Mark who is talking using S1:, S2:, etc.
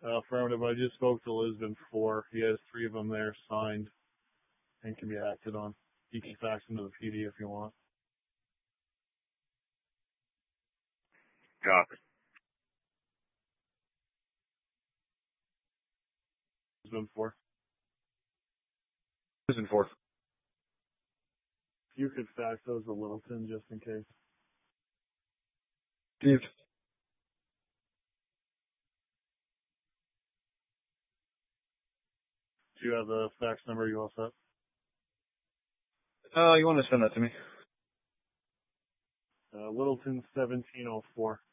S1: Affirmative. I just spoke to Lisbon 4. He has 3 of them there signed and can be acted on. You can fax them to the PD if you want.
S2: Copy.
S1: Lisbon 4.
S2: Lisbon 4.
S1: If you could fax those to Littleton just in case.
S2: Steve.
S1: Do you have the fax number you all set?
S2: You want to send that to me?
S1: Littleton 1704.